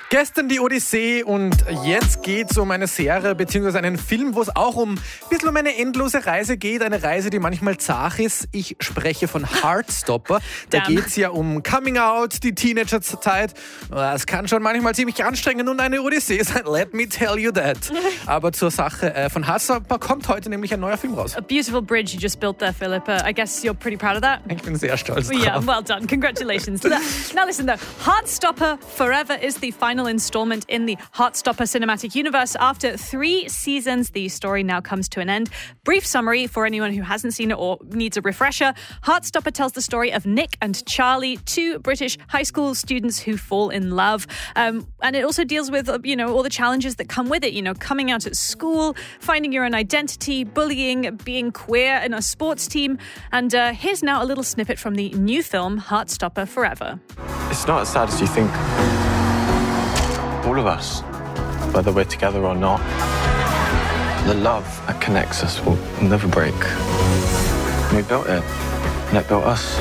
Gestern die Odyssee und jetzt geht es um eine Serie bzw. einen Film, wo es auch ein bisschen um eine endlose Reise geht. Eine Reise, die manchmal zart ist. Ich spreche von Heartstopper. Da geht es ja um Coming Out, die Teenagerzeit. Es kann schon manchmal ziemlich anstrengend und eine Odyssee sein. Let me tell you that. Aber zur Sache von Heartstopper kommt heute nämlich ein neuer Film raus. A beautiful bridge you just built there, Philippa. I guess you're pretty proud of that. Ich bin sehr stolz drauf. Yeah, well done. Congratulations. Now listen though, Heartstopper Forever is the final installment in the Heartstopper cinematic universe. After 3 seasons, the story now comes to an end. Brief summary for anyone who hasn't seen it or needs a refresher. Heartstopper tells the story of Nick and Charlie, 2 British high school students who fall in love. And it also deals with, all the challenges that come with it. Coming out at school, finding your own identity, bullying, being queer in a sports team. And here's now a little snippet from the new film, Heartstopper Forever. It's not as sad as you think. All of us, whether we're together or not, the love that connects us will never break. We built it, and it built us.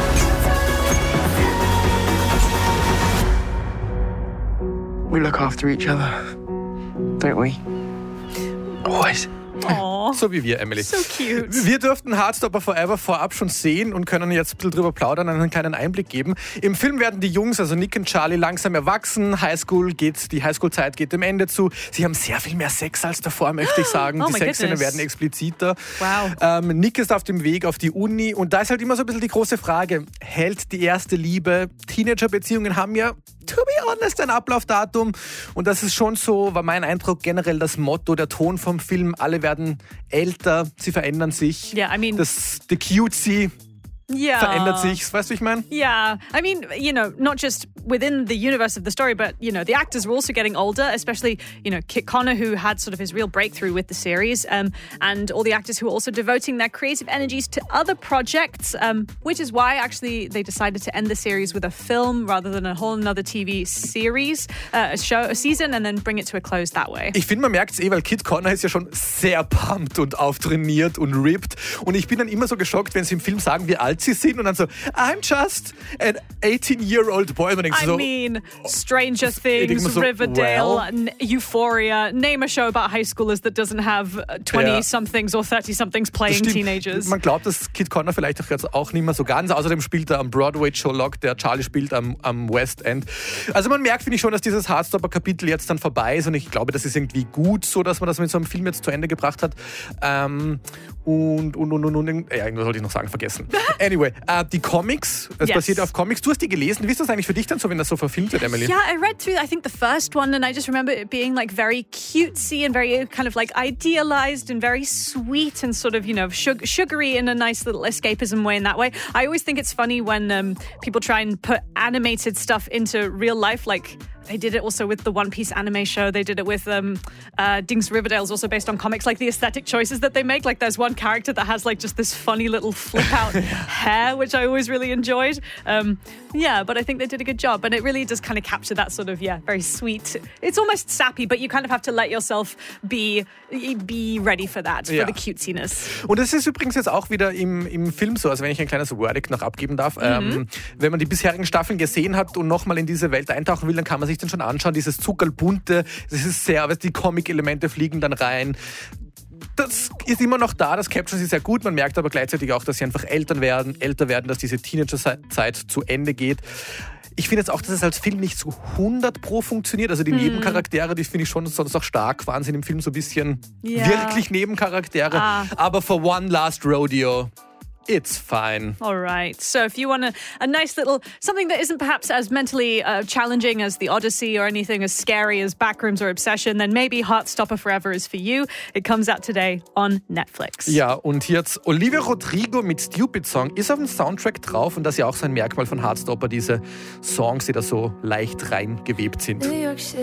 We look after each other, don't we? Always. Aww. So wie wir, Emily. So cute. Wir durften Heartstopper Forever vorab schon sehen und können jetzt ein bisschen drüber plaudern, einen kleinen Einblick geben. Im Film werden die Jungs, also Nick und Charlie, langsam erwachsen. Die Highschool-Zeit geht dem Ende zu. Sie haben sehr viel mehr Sex als davor, möchte ich sagen. Die Sexszenen werden expliziter. Wow. Nick ist auf dem Weg auf die Uni und da ist halt immer so ein bisschen die große Frage, hält die erste Liebe? Teenager-Beziehungen haben ja, to be honest, ein Ablaufdatum und das ist schon so, war mein Eindruck, generell das Motto, der Ton vom Film, alle werden älter, sie verändern sich. Yeah, I mean, the cutesy verändert sich, weißt du, wie ich meine? Yeah, I mean, not just within the universe of the story, but, the actors were also getting older, especially, Kit Connor, who had sort of his real breakthrough with the series, and all the actors who were also devoting their creative energies to other projects, which is why, actually, they decided to end the series with a film rather than a whole another TV series, a season, and then bring it to a close that way. Ich finde, man merkt es weil Kit Connor ist ja schon sehr pumped und auftrainiert und ripped und ich bin dann immer so geschockt, wenn sie im Film sagen, wie alt sie sind und dann so, I'm just an 18-year-old boy. Stranger Things, so, Riverdale, Euphoria, name a show about high schoolers that doesn't have 20-somethings or 30-somethings playing teenagers. Man glaubt, dass Kit Connor vielleicht jetzt auch nicht mehr so ganz. Außerdem spielt er am Broadway Sherlock, der Charlie spielt am West End. Also man merkt, finde ich schon, dass dieses Heartstopper-Kapitel jetzt dann vorbei ist und ich glaube, das ist irgendwie gut so, dass man das mit so einem Film jetzt zu Ende gebracht hat. Irgendwas wollte ich noch sagen, vergessen. Anyway, die Comics, es basiert auf Comics. Du hast die gelesen. Wie ist das eigentlich für dich dann so, wenn das so verfilmt wird, Emily? Yeah, I read through, I think, the first one, and I just remember it being like very cutesy and very kind of like idealized and very sweet and sort of, sugary in a nice little escapism way in that way. I always think it's funny when people try and put animated stuff into real life, like they did it also with the One Piece anime show. They did it with Dings Riverdale is also based on comics, like the aesthetic choices that they make. Like there's one character that has like just this funny little flip out hair, which I always really enjoyed. But I think they did a good job. And it really does kind of capture that sort of, very sweet. It's almost sappy, but you kind of have to let yourself be ready for that, for the cutesiness. Und das ist übrigens jetzt auch wieder im Film so, also wenn ich ein kleines Verdict noch abgeben darf. Wenn man die bisherigen Staffeln gesehen hat und nochmal in diese Welt eintauchen will, dann kann man sich dann schon anschauen, dieses Zuckerlbunte, das ist sehr, die Comic-Elemente fliegen dann rein. Das ist immer noch da, das capturen sie sehr gut. Man merkt aber gleichzeitig auch, dass sie einfach älter werden, dass diese Teenager-Zeit zu Ende geht. Ich finde jetzt auch, dass es als Film nicht zu 100% funktioniert. Also die Nebencharaktere, die finde ich schon sonst auch stark waren, sind im Film so ein bisschen wirklich Nebencharaktere. Aber for one last rodeo, it's fine. All right. So if you want a nice little, something that isn't perhaps as mentally challenging as The Odyssey or anything as scary as Backrooms or Obsession, then maybe Heartstopper Forever is for you. It comes out today on Netflix. Ja, und jetzt Olivia Rodrigo mit Stupid Song ist auf dem Soundtrack drauf und das ist ja auch so ein Merkmal von Heartstopper, diese Songs, die da so leicht reingewebt sind.